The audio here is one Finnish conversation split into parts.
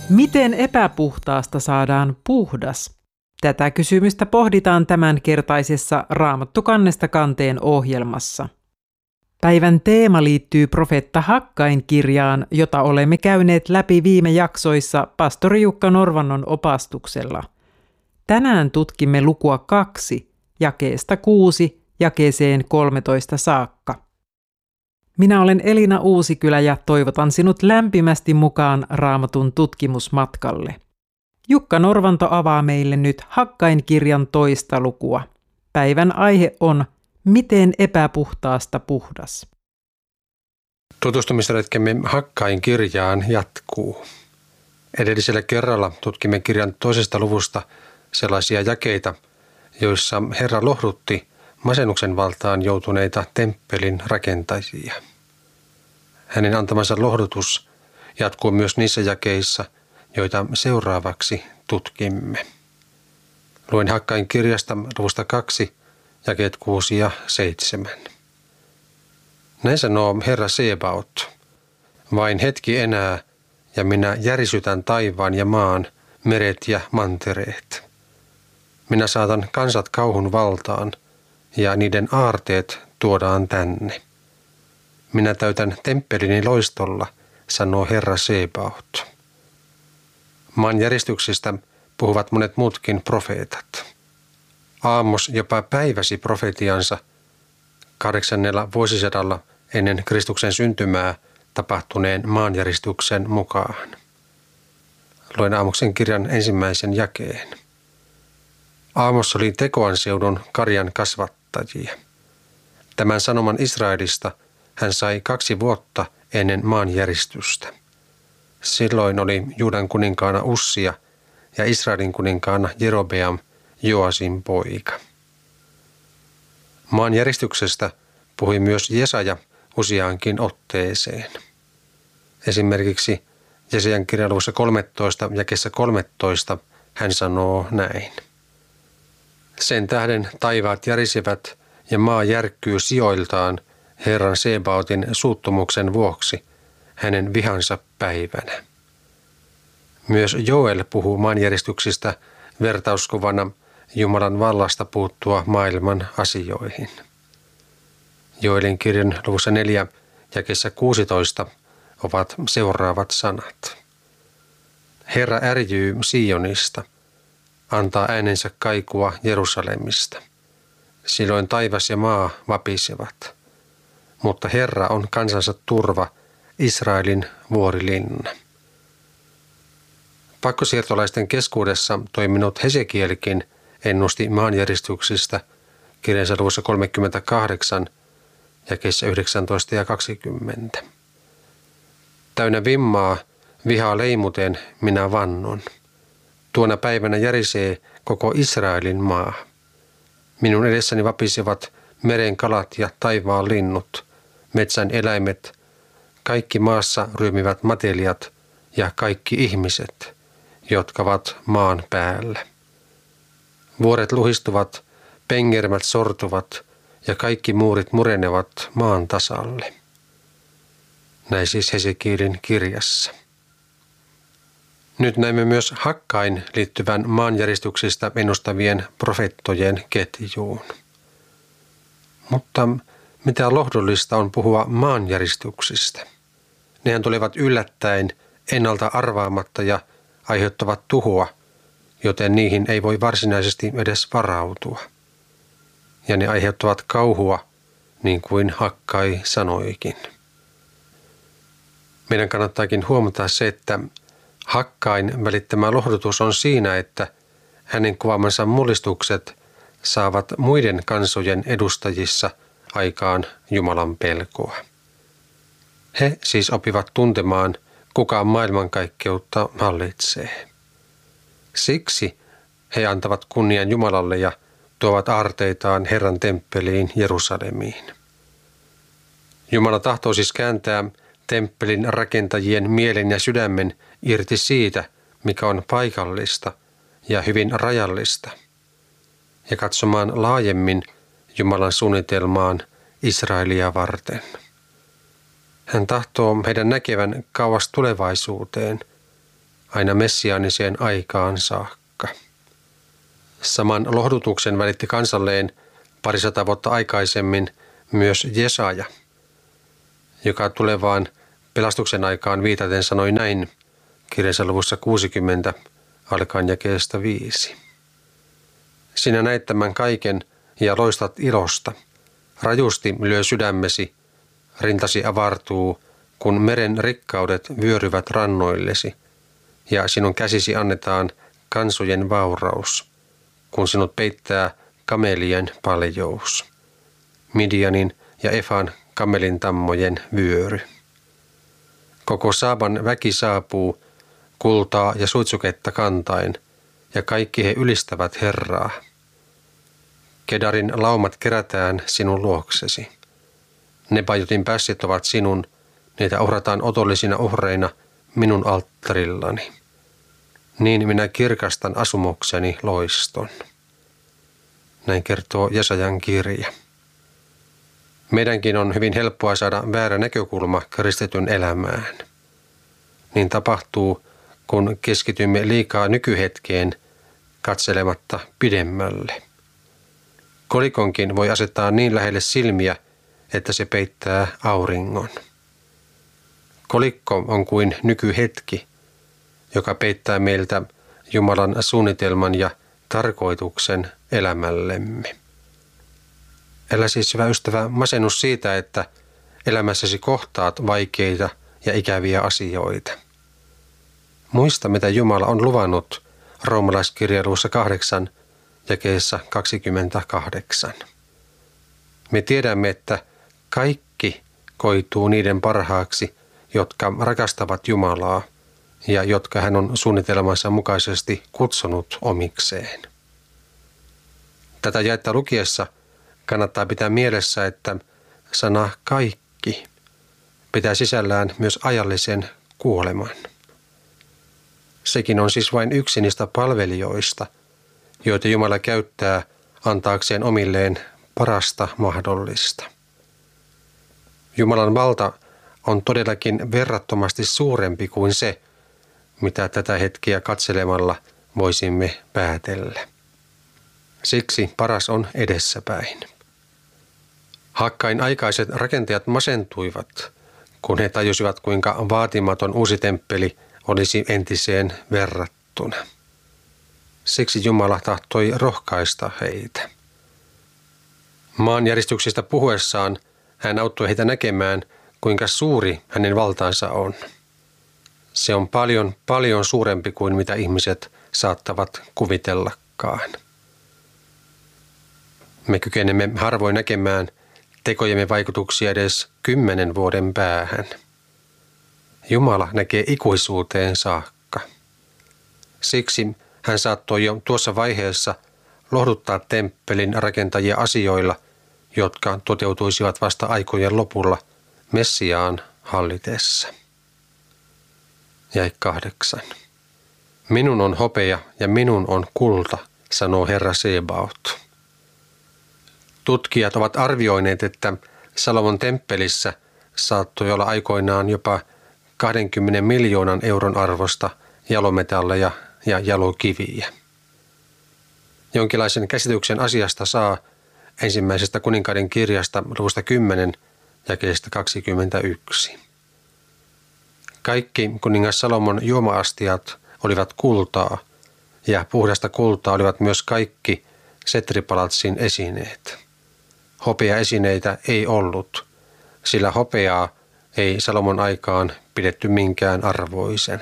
Miten epäpuhtaasta saadaan puhdas? Tätä kysymystä pohditaan tämänkertaisessa Raamattu kannesta kanteen ohjelmassa. Päivän teema liittyy profeetta Hakkain kirjaan, jota olemme käyneet läpi viime jaksoissa pastori Jukka Norvannon opastuksella. Tänään tutkimme lukua 2, jakeesta 6 jakeeseen 13 saakka. Minä olen Elina Uusikylä ja toivotan sinut lämpimästi mukaan Raamatun tutkimusmatkalle. Jukka Norvanto avaa meille nyt Hakkain kirjan 2. lukua. Päivän aihe on Miten epäpuhtaasta puhdas? Tutustumisretkemme Hakkain kirjaan jatkuu. Edellisellä kerralla tutkimme kirjan 2. luvusta sellaisia jakeita, joissa Herra lohdutti masennuksen valtaan joutuneita temppelin rakentajia. Hänen antamansa lohdutus jatkuu myös niissä jakeissa, joita seuraavaksi tutkimme. Luen Hakkain kirjasta luvusta 2, jakeet 6 ja 7. Näin sanoo Herra Sebaot, vain hetki enää, ja minä järisytän taivaan ja maan, meret ja mantereet. Minä saatan kansat kauhun valtaan, ja niiden aarteet tuodaan tänne. Minä täytän temppelini loistolla, sanoo Herra Sebaot. Maan järjestyksistä puhuvat monet muutkin profeetat. Aamos jopa päiväsi profetiansa 8. vuosisadalla ennen Kristuksen syntymää tapahtuneen maanjäristyksen mukaan. Luen Aamoksen kirjan 1. jakeen. Aamos oli Tekoan seudun karjan kasvattajia. Tämän sanoman Israelista hän sai 2 vuotta ennen maanjäristystä. Silloin oli Juudan kuninkaana Ussia ja Israelin kuninkaana Jerobeam, Joasin poika. Maanjäristyksestä puhui myös Jesaja useaankin otteeseen. Esimerkiksi Jesajan kirjan luvussa 13 jakeessa 13 hän sanoo näin. Sen tähden taivaat järisevät ja maa järkkyy sijoiltaan Herran Sebaotin suuttumuksen vuoksi hänen vihansa päivänä. Myös Joel puhuu maanjäristyksistä vertauskuvana Jumalan vallasta puuttua maailman asioihin. Joelin kirjan luvussa 4 jakeessa 16 ovat seuraavat sanat. Herra ärjyy Sionista, antaa äänensä kaikua Jerusalemista. Silloin taivas ja maa vapisevat. Mutta Herra on kansansa turva, Israelin vuorilinna. Pakkosiirtolaisten keskuudessa toiminut Hesekielkin ennusti maanjäristyksistä kirjansa luvussa 38, jakeissa 19 ja 20. Täynnä vimmaa, vihaa leimuten minä vannon. Tuona päivänä järisee koko Israelin maa. Minun edessäni vapisevat meren kalat ja taivaan linnut, metsän eläimet, kaikki maassa ryömivät matelijat ja kaikki ihmiset, jotka ovat maan päällä. Vuoret luhistuvat, pengermät sortuvat ja kaikki muurit murenevat maan tasalle. Näin siis Hesekielin kirjassa. Nyt näemme myös Hakkain liittyvän maanjäristyksistä ennustavien profeettojen ketjuun. Mutta mitä lohdullista on puhua maanjäristyksistä? Nehän tulevat yllättäen, ennalta arvaamatta ja aiheuttavat tuhoa, joten niihin ei voi varsinaisesti edes varautua. Ja ne aiheuttavat kauhua, niin kuin Hakkai sanoikin. Meidän kannattaakin huomata se, että Hakkain välittämä lohdutus on siinä, että hänen kuvaamansa mullistukset saavat muiden kansojen edustajissa aikaan Jumalan pelkoa. He siis opivat tuntemaan, kuka maailmankaikkeutta hallitsee. Siksi he antavat kunnian Jumalalle ja tuovat aarteitaan Herran temppeliin Jerusalemiin. Jumala tahtoo siis kääntää temppelin rakentajien mielen ja sydämen irti siitä, mikä on paikallista ja hyvin rajallista, ja katsomaan laajemmin Jumalan suunnitelmaan Israelia varten. Hän tahtoo heidän näkevän kauas tulevaisuuteen, aina messiaaniseen aikaan saakka. Saman lohdutuksen välitti kansalleen 200 vuotta aikaisemmin myös Jesaja, joka tulevaan pelastuksen aikaan viitaten sanoi näin kirjansa luvussa 60 alkaen jakeesta 5. Sinä näet tämän kaiken ja loistat ilosta. Rajusti lyö sydämesi, rintasi avartuu, kun meren rikkaudet vyöryvät rannoillesi, ja sinun käsisi annetaan kansojen vauraus, kun sinut peittää kamelien paljous, Midianin ja Efan kamelin tammojen vyöry. Koko Saaban väki saapuu, kultaa ja suitsuketta kantain, ja kaikki he ylistävät Herraa. Kedarin laumat kerätään sinun luoksesi. Nebajotin pässit ovat sinun, niitä uhrataan otollisina uhreina minun alttarillani. Niin minä kirkastan asumukseni loiston. Näin kertoo Jesajan kirja. Meidänkin on hyvin helppoa saada väärä näkökulma kristityn elämään. Niin tapahtuu, kun keskitymme liikaa nykyhetkeen katselematta pidemmälle. Kolikonkin voi asettaa niin lähelle silmiä, että se peittää auringon. Kolikko on kuin nykyhetki, joka peittää meiltä Jumalan suunnitelman ja tarkoituksen elämällemme. Älä siis, hyvä ystävä, masennu siitä, että elämässäsi kohtaat vaikeita ja ikäviä asioita. Muista, mitä Jumala on luvannut Roomalaiskirjan luvussa 8 jakeessa 28. Me tiedämme, että kaikki koituu niiden parhaaksi, jotka rakastavat Jumalaa ja jotka hän on suunnitelmansa mukaisesti kutsunut omikseen. Tätä jaetta lukiessa kannattaa pitää mielessä, että sana kaikki pitää sisällään myös ajallisen kuoleman. Sekin on siis vain yksi niistä palvelijoista, joita Jumala käyttää antaakseen omilleen parasta mahdollista. Jumalan valta on todellakin verrattomasti suurempi kuin se, mitä tätä hetkeä katselemalla voisimme päätellä. Siksi paras on edessäpäin. Hakkain aikaiset rakentajat masentuivat, kun he tajusivat, kuinka vaatimaton uusi temppeli olisi entiseen verrattuna. Siksi Jumala tahtoi rohkaista heitä. Maanjäristyksistä puhuessaan hän auttoi heitä näkemään, kuinka suuri hänen valtaansa on. Se on paljon, paljon suurempi kuin mitä ihmiset saattavat kuvitellakaan. Me kykenemme harvoin näkemään tekojemme vaikutuksia edes 10 vuoden päähän. Jumala näkee ikuisuuteen saakka. Siksi hän saattoi jo tuossa vaiheessa lohduttaa temppelin rakentajia asioilla, jotka toteutuisivat vasta aikojen lopulla Messiaan hallitessa. Jae 8. Minun on hopea ja minun on kulta, sanoo Herra Sebaot. Tutkijat ovat arvioineet, että Salomon temppelissä saattoi olla aikoinaan jopa 20 miljoonan euron arvosta jalometalleja ja jalokiviä. Jonkinlaisen käsityksen asiasta saa ensimmäisestä kuninkaiden kirjasta luvusta 10 jakeesta 21. Kaikki kuningas Salomon juoma-astiat olivat kultaa, ja puhdasta kultaa olivat myös kaikki Setripalatsin esineet. Hopeaesineitä ei ollut, sillä hopeaa ei Salomon aikaan pidetty minkään arvoisena.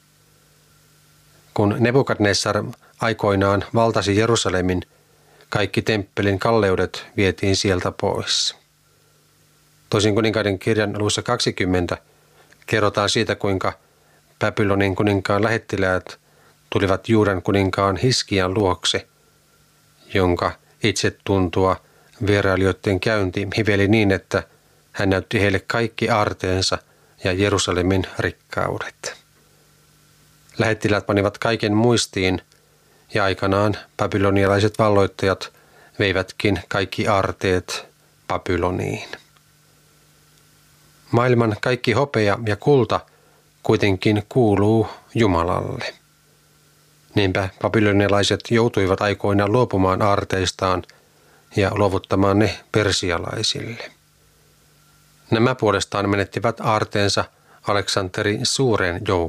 Kun Nebukadnessar aikoinaan valtasi Jerusalemin, kaikki temppelin kalleudet vietiin sieltä pois. Toisin kuninkaiden kirjan luvussa 20 kerrotaan siitä, kuinka Babylonin kuninkaan lähettiläät tulivat Juudan kuninkaan Hiskian luokse, jonka itsetuntoa vierailijoiden käynti hiveli niin, että hän näytti heille kaikki aarteensa ja Jerusalemin rikkaudet. Lähettiläät panivat kaiken muistiin, ja aikanaan babylonialaiset valloittajat veivätkin kaikki aarteet Babyloniin. Maailman kaikki hopea ja kulta kuitenkin kuuluu Jumalalle. Niinpä babylonialaiset joutuivat aikoinaan luopumaan aarteistaan ja luovuttamaan ne persialaisille. Nämä puolestaan menettivät aarteensa Aleksanteri Suuren joukossa.